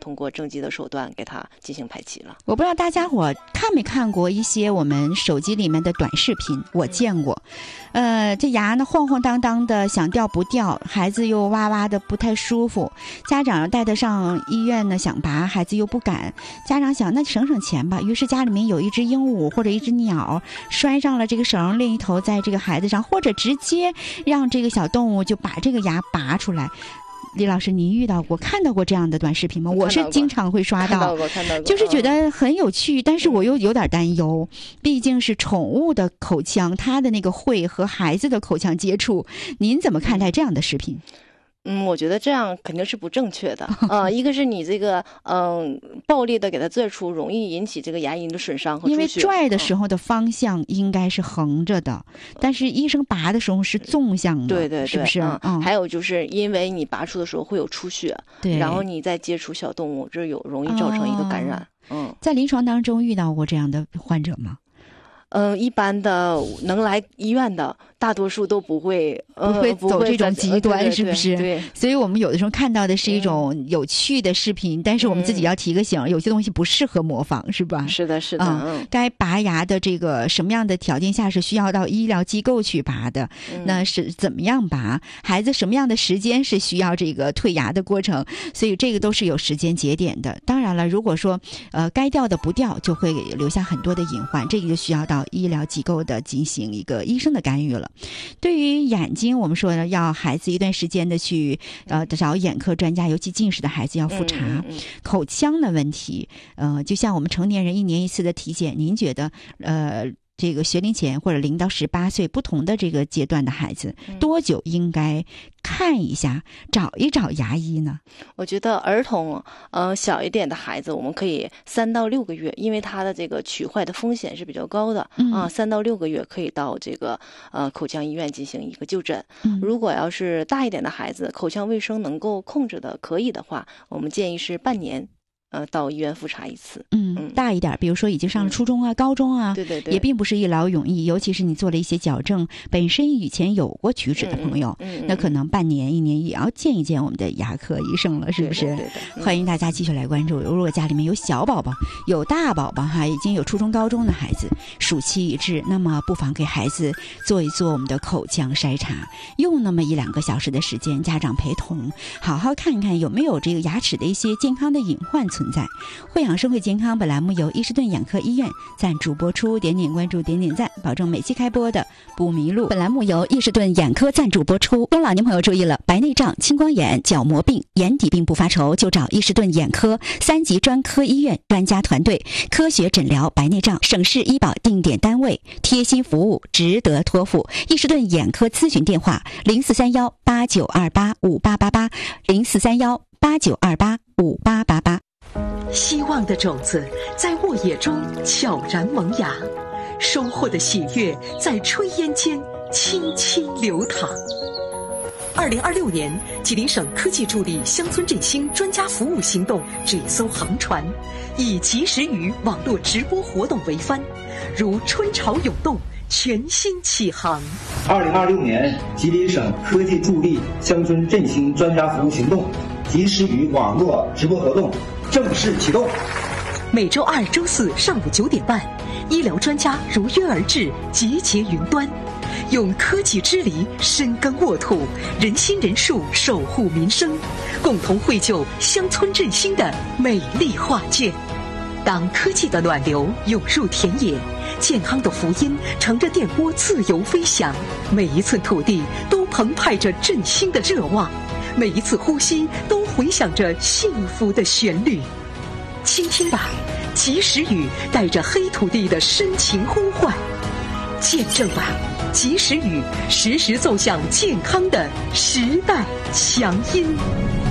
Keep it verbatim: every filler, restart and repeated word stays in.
通过正畸的手段给它进行排齐了。 我不知道大家伙看没看过一些我们手机里面的短视频，我见过。呃，这牙呢晃晃荡荡的，想掉不掉，孩子又哇哇的不太舒服，家长带他上医院呢想拔，孩子又不敢。家长想那省省钱吧，于是家里面有一只鹦鹉或者一只鸟拴上了这个绳，另一头在这个孩子上，或者直接让这个小动物就把这个牙拔出来。李老师，您遇到过看到过这样的短视频吗？我是经常会刷到， 看到过看到过， 就是觉得很有趣，但是我又有点担忧，毕竟是宠物的口腔，它的那个会和孩子的口腔接触，您怎么看待这样的视频？ 嗯，我觉得这样肯定是不正确的啊、呃。一个是你这个嗯、呃、暴力的给它拽出，容易引起这个牙龈的损伤和出血。 因为拽的时候的方向应该是横着的，嗯、但是医生拔的时候是纵向的， 对对对， 是不是？ 嗯。 嗯还有就是因为你拔出的时候会有出血， 对， 然后你再接触小动物，这有容易造成一个感染。 哦、 嗯， 在临床当中遇到过这样的患者吗？ 嗯、呃，一般的能来医院的，大多数都不会，呃、 不会走这种极端， 呃、 是不是？ 对。 所以我们有的时候看到的是一种有趣的视频，嗯、但是我们自己要提个醒，有些东西不适合模仿，是吧？ 是的，是的。 嗯，该拔牙的这个什么样的条件下是需要到医疗机构去拔的？嗯、那是怎么样拔？孩子什么样的时间是需要这个退牙的过程？所以这个都是有时间节点的。当然了，如果说呃该掉的不掉，就会留下很多的隐患，这个就需要到医疗机构的进行一个医生的干预了。对于眼睛，我们说呢，要孩子一段时间的去呃找眼科专家，尤其近视的孩子要复查。 嗯嗯嗯、 口腔的问题，呃，就像我们成年人一年一次的体检，您觉得呃？这个学龄前或者零到十八岁不同的这个阶段的孩子，多久应该看一下、找一找牙医呢？ 我觉得儿童，呃，小一点的孩子，我们可以三到六个月，因为他的这个龋坏的风险是比较高的、嗯、啊，三到六个月可以到这个呃口腔医院进行一个就诊。嗯、如果要是大一点的孩子，口腔卫生能够控制的可以的话，我们建议是半年。呃，到医院复查一次。 嗯，嗯大一点，比如说已经上了初中啊、嗯、高中啊， 对对对， 也并不是一劳永逸。尤其是你做了一些矫正，本身以前有过龋齿的朋友， 嗯嗯嗯、 那可能半年、一年也要见一见我们的牙科医生了，是不是？ 对对对对、 欢迎大家继续来关注。如果家里面有小宝宝、有大宝宝哈，已经有初中、高中的孩子，暑期已至，那么不妨给孩子做一做我们的口腔筛查，用那么一两个小时的时间，家长陪同，好好看看有没有这个牙齿的一些健康的隐患存在。会养生会健康本栏目由伊士顿眼科医院赞助播出，点点关注，点点赞，保证每期开播的不迷路。本栏目由伊士顿眼科赞助播出。中老年朋友注意了，白内障、青光眼、角膜病、眼底病不发愁，就找伊士顿眼科三级专科医院专家团队，科学诊疗白内障，省市医保定点单位，贴心服务，值得托付。伊士顿眼科咨询电话零四三幺八九二八五八八八零四三幺八九二八五八八八。 希望的种子在沃野中悄然萌芽，收获的喜悦在炊烟间轻轻流淌。二零二六年，吉林省科技助力乡村振兴专家服务行动这艘航船，以及时雨网络直播活动为帆，如春潮涌动，全新起航。 二零二六年，吉林省科技助力乡村振兴专家服务行动及时雨网络直播活动正式启动。 每周二、周四上午九点半，医疗专家如约而至，集结云端，用科技之力深耕沃土，人心人术守护民生，共同绘就乡村振兴的美丽画卷。当科技的暖流涌入田野，健康的福音乘着电波自由飞翔，每一寸土地都澎湃着振兴的热望，每一次呼吸都回响着幸福的旋律。倾听吧，及时雨带着黑土地的深情呼唤；见证吧，及时雨时时奏响健康的时代强音。